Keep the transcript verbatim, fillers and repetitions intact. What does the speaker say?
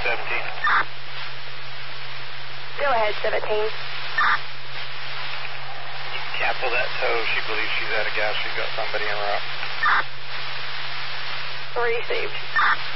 seventeen. Go ahead, seventeen. You can cancel that tow. She believes she's out of gas. She's got somebody en route. Received.